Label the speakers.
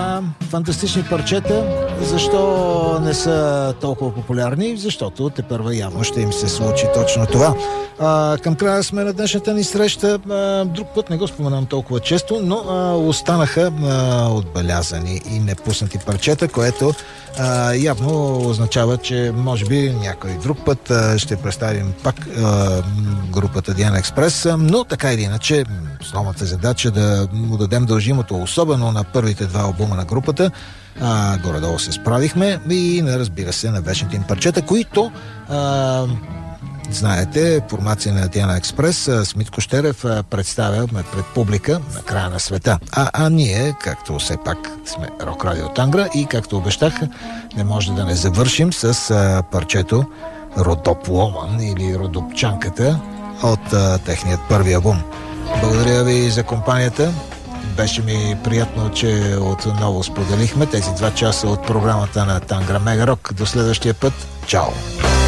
Speaker 1: Фантастични парчета. Защо не са толкова популярни? Защото тепърва явно ще им се случи точно това. Към края сме на днешната ни среща. Друг път не го споменам толкова често, но останаха отбелязани и непуснати парчета, което явно означава, че може би някой друг път ще представим пак групата Диана Експрес, но така или иначе основната задача да му дадем дължимото, особено на първите два албума на групата. Горе-долу се справихме и разбира се на вечните им парчета, които знаете, формация на Диана Експрес с Митко Щерев представяме пред публика на края на света. А ние, както все пак сме Рок Радио Тангра и както обещах, не може да не завършим с парчето Родопломан или Родопчанката от техният първи албум. Благодаря ви за компанията. Беше ми приятно, че отново споделихме тези 2 часа от програмата на Тангра Мега Рок. До следващия път. Чао!